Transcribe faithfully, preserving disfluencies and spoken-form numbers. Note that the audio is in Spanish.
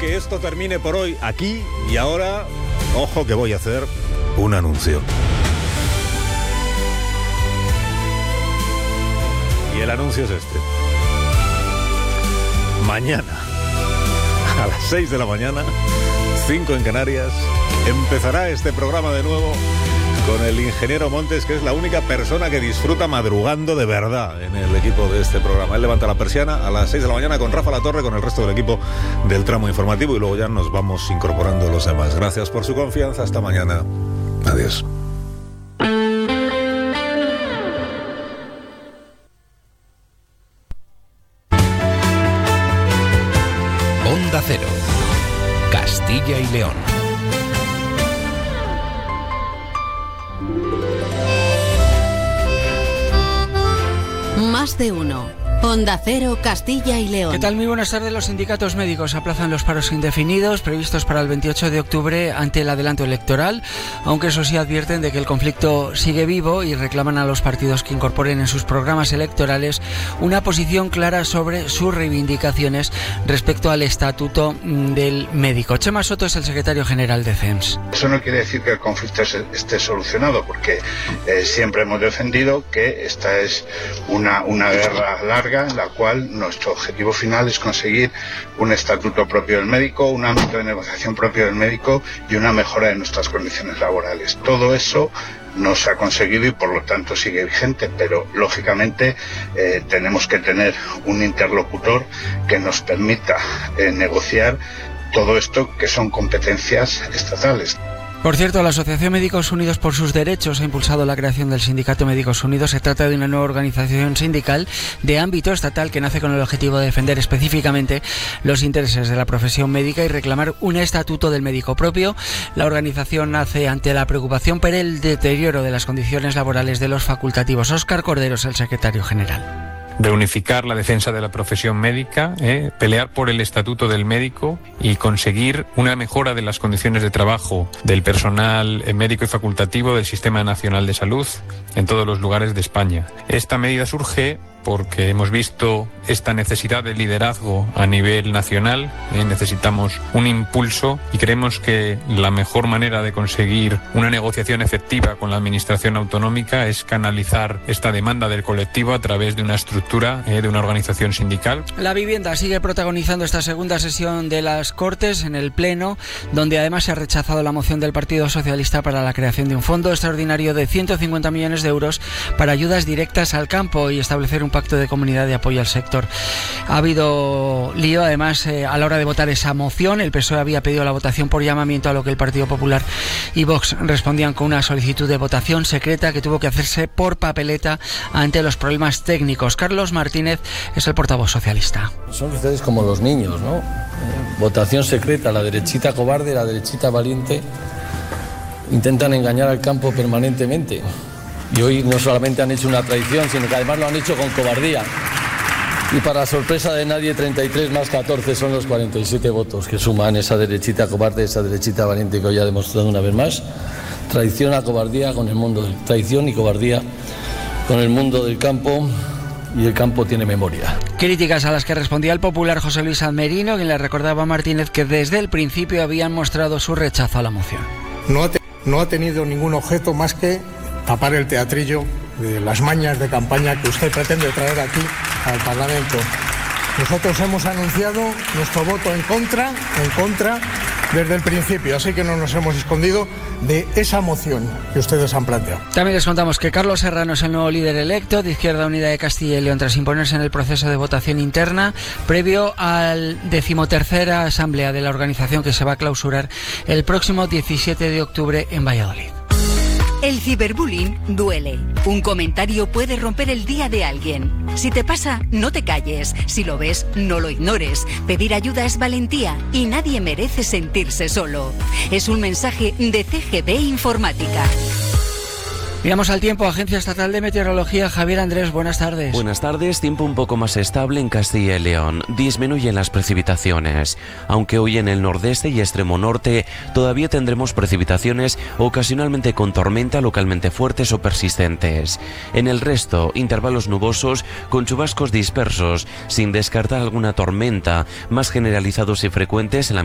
que esto termine por hoy aquí y ahora. Ojo que voy a hacer un anuncio. Y el anuncio es este. Mañana, a las seis de la mañana, cinco en Canarias, empezará este programa de nuevo con el ingeniero Montes, que es la única persona que disfruta madrugando de verdad en el equipo de este programa. Él levanta la persiana a las seis de la mañana con Rafa Latorre, con el resto del equipo del tramo informativo, y luego ya nos vamos incorporando los demás. Gracias por su confianza. Hasta mañana. Adiós. Onda Cero, Castilla y León. Más de uno. Onda Cero, Castilla y León. ¿Qué tal? Muy buenas tardes. Los sindicatos médicos aplazan los paros indefinidos previstos para el veintiocho de octubre ante el adelanto electoral, aunque eso sí advierten de que el conflicto sigue vivo y reclaman a los partidos que incorporen en sus programas electorales una posición clara sobre sus reivindicaciones respecto al estatuto del médico. Chema Soto es el secretario general de C E M S. Eso no quiere decir que el conflicto esté solucionado, porque eh, siempre hemos defendido que esta es una, una guerra larga en la cual nuestro objetivo final es conseguir un estatuto propio del médico, un ámbito de negociación propio del médico y una mejora de nuestras condiciones laborales. Todo eso no se ha conseguido y por lo tanto sigue vigente, pero lógicamente eh, tenemos que tener un interlocutor que nos permita eh, negociar todo esto, que son competencias estatales. Por cierto, la Asociación Médicos Unidos por sus Derechos ha impulsado la creación del Sindicato Médicos Unidos. Se trata de una nueva organización sindical de ámbito estatal que nace con el objetivo de defender específicamente los intereses de la profesión médica y reclamar un estatuto del médico propio. La organización nace ante la preocupación por el deterioro de las condiciones laborales de los facultativos. Óscar Cordero es el secretario general. Reunificar la defensa de la profesión médica, eh, pelear por el estatuto del médico y conseguir una mejora de las condiciones de trabajo del personal médico y facultativo del Sistema Nacional de Salud en todos los lugares de España. Esta medida surge porque hemos visto esta necesidad de liderazgo a nivel nacional, eh, necesitamos un impulso y creemos que la mejor manera de conseguir una negociación efectiva con la administración autonómica es canalizar esta demanda del colectivo a través de una estructura, eh, de una organización sindical. La vivienda sigue protagonizando esta segunda sesión de las Cortes en el Pleno, donde además se ha rechazado la moción del Partido Socialista para la creación de un fondo extraordinario de ciento cincuenta millones de euros para ayudas directas al campo y establecer un pacto de comunidad de apoyo al sector. Ha habido lío, además, eh, a la hora de votar esa moción. El P S O E había pedido la votación por llamamiento, a lo que el Partido Popular y Vox respondían con una solicitud de votación secreta que tuvo que hacerse por papeleta ante los problemas técnicos. Carlos Martínez es el portavoz socialista. Son ustedes como los niños, ¿no? Eh, votación secreta, la derechita cobarde, la derechita valiente. Intentan engañar al campo permanentemente. Y hoy no solamente han hecho una traición, sino que además lo han hecho con cobardía. Y para sorpresa de nadie, treinta y tres más catorce son los cuarenta y siete votos que suman esa derechita cobarde, esa derechita valiente que hoy ha demostrado una vez más. Traición a cobardía con el mundo del, traición y cobardía con el mundo del campo, y el campo tiene memoria. Críticas a las que respondía el popular José Luis Almerino, quien le recordaba a Martínez que desde el principio habían mostrado su rechazo a la moción. No ha, te, no ha tenido ningún objeto más que tapar el teatrillo de las mañas de campaña que usted pretende traer aquí al Parlamento. Nosotros hemos anunciado nuestro voto en contra, en contra desde el principio, así que no nos hemos escondido de esa moción que ustedes han planteado. También les contamos que Carlos Serrano es el nuevo líder electo de Izquierda Unida de Castilla y León tras imponerse en el proceso de votación interna previo al decimotercera asamblea de la organización que se va a clausurar el próximo diecisiete de octubre en Valladolid. El ciberbullying duele. Un comentario puede romper el día de alguien. Si te pasa, no te calles. Si lo ves, no lo ignores. Pedir ayuda es valentía y nadie merece sentirse solo. Es un mensaje de C G B Informática. Miramos al tiempo. Agencia Estatal de Meteorología. Javier Andrés, buenas tardes. Buenas tardes. Tiempo un poco más estable en Castilla y León. Disminuyen las precipitaciones. Aunque hoy en el nordeste y extremo norte todavía tendremos precipitaciones ocasionalmente con tormenta, localmente fuertes o persistentes. En el resto, intervalos nubosos con chubascos dispersos, sin descartar alguna tormenta, más generalizados y frecuentes en la